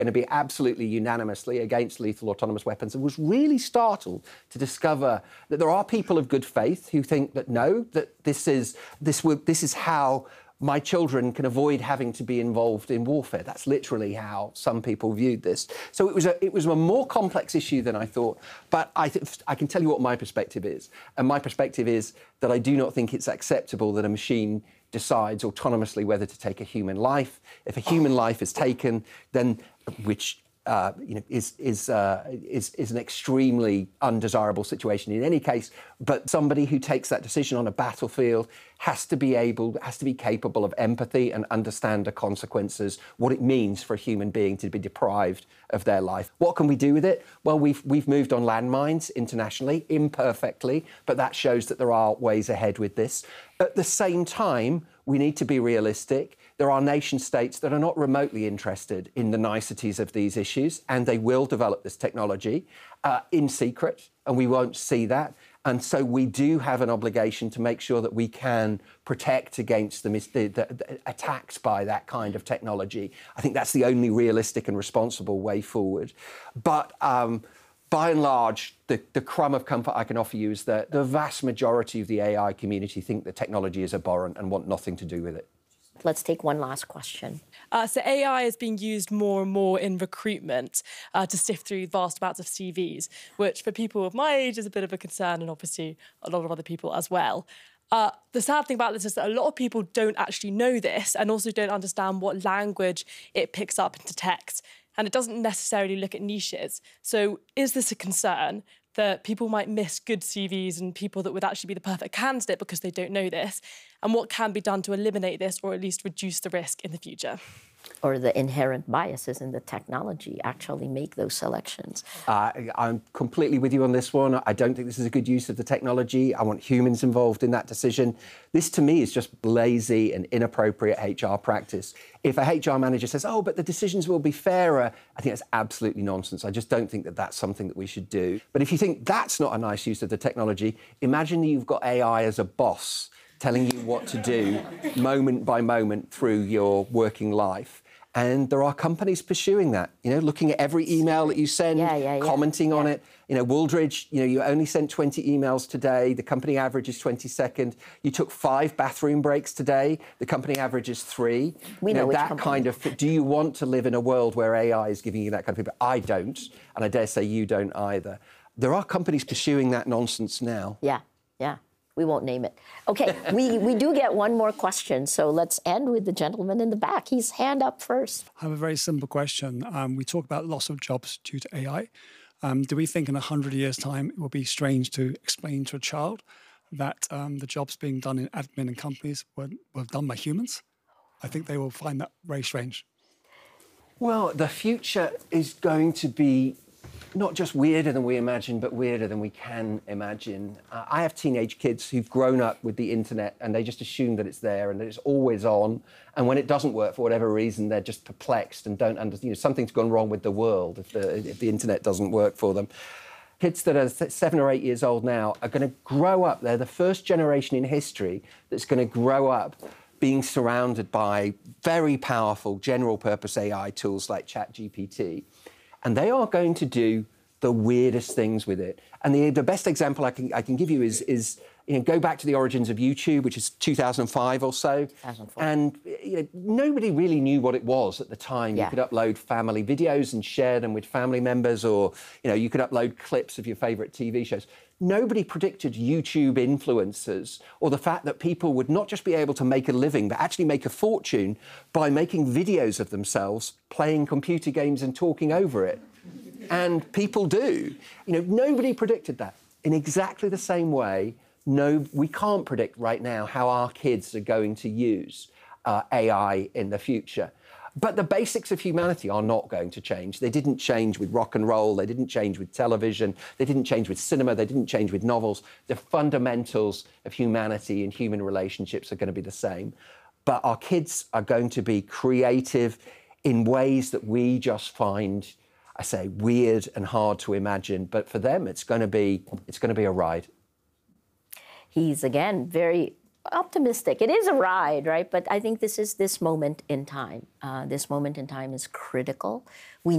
going to be absolutely unanimously against lethal autonomous weapons, and was really startled to discover that there are people of good faith who think that no, that this is how my children can avoid having to be involved in warfare. That's literally how some people viewed this. So it was a more complex issue than I thought, but I can tell you what my perspective is. And my perspective is that I do not think it's acceptable that a machine decides autonomously whether to take a human life. If a human life is taken, then, which is an extremely undesirable situation in any case. But somebody who takes that decision on a battlefield has to be capable of empathy and understand the consequences, what it means for a human being to be deprived of their life. What can we do with it? Well, we've moved on landmines internationally, imperfectly, but that shows that there are ways ahead with this. At the same time, we need to be realistic. There are nation states that are not remotely interested in the niceties of these issues, and they will develop this technology in secret, and we won't see that. And so we do have an obligation to make sure that we can protect against the attacks by that kind of technology. I think that's the only realistic and responsible way forward. But by and large, the crumb of comfort I can offer you is that the vast majority of the AI community think that technology is abhorrent and want nothing to do with it. Let's take one last question. So AI is being used more and more in recruitment to sift through vast amounts of CVs, which for people of my age is a bit of a concern, and obviously a lot of other people as well. The sad thing about this is that a lot of people don't actually know this and also don't understand what language it picks up into text. And it doesn't necessarily look at niches. So is this a concern that people might miss good CVs and people that would actually be the perfect candidate because they don't know this? And what can be done to eliminate this or at least reduce the risk in the future? Or the inherent biases in the technology actually make those selections? I'm completely with you on this one. I don't think this is a good use of the technology. I want humans involved in that decision. This, to me, is just lazy and inappropriate HR practice. If a HR manager says, oh, but the decisions will be fairer, I think that's absolutely nonsense. I just don't think that that's something that we should do. But if you think that's not a nice use of the technology, imagine that you've got AI as a boss telling you what to do moment by moment through your working life. And there are companies pursuing that, looking at every email that you send, commenting on it. Wooldridge, you only sent 20 emails today. The company average is 22nd. You took 5 bathroom breaks today. The company average is 3. We know that kind of. Do you want to live in a world where AI is giving you that kind of feedback? I don't, and I dare say you don't either. There are companies pursuing that nonsense now. Yeah. We won't name it. OK, we do get one more question, so let's end with the gentleman in the back. He's hand up first. I have a very simple question. We talk about loss of jobs due to AI. Do we think in 100 years' time it will be strange to explain to a child that the jobs being done in admin and companies were done by humans? I think they will find that very strange. Well, the future is going to be not just weirder than we imagine, but weirder than we can imagine. I have teenage kids who've grown up with the internet and they just assume that it's there and that it's always on. And when it doesn't work for whatever reason, they're just perplexed and don't understand. Something's gone wrong with the world if the internet doesn't work for them. Kids that are 7 or 8 years old now are going to grow up. They're the first generation in history that's going to grow up being surrounded by very powerful general-purpose AI tools like ChatGPT. And they are going to do the weirdest things with it. And the best example I can give you is go back to the origins of YouTube, which is 2005 or so. 2004. And nobody really knew what it was at the time. Yeah. You could upload family videos and share them with family members, or you could upload clips of your favourite TV shows. Nobody predicted YouTube influencers or the fact that people would not just be able to make a living, but actually make a fortune by making videos of themselves playing computer games and talking over it. And people do. Nobody predicted that. In exactly the same way, we can't predict right now how our kids are going to use AI in the future. But the basics of humanity are not going to change. They didn't change with rock and roll. They didn't change with television. They didn't change with cinema. They didn't change with novels. The fundamentals of humanity and human relationships are going to be the same. But our kids are going to be creative in ways that we just find, I say, weird and hard to imagine. But for them, it's going to be a ride. He's, again, very optimistic. It is a ride, right? But I think this moment in time. This moment in time is critical. We